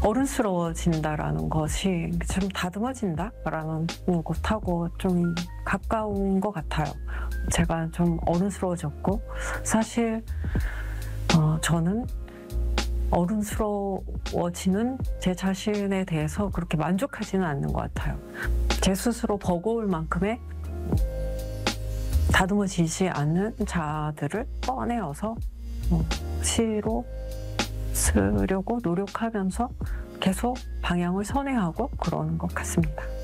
어른스러워진다라는 것이 좀 다듬어진다라는 것하고 좀 가까운 것 같아요. 제가 좀 어른스러워졌고, 사실 저는 어른스러워지는 제 자신에 대해서 그렇게 만족하지는 않는 것 같아요. 제 스스로 버거울 만큼의 다듬어지지 않는 자들을 꺼내어서 시로 쓰려고 노력하면서 계속 방향을 선회하고 그러는 것 같습니다.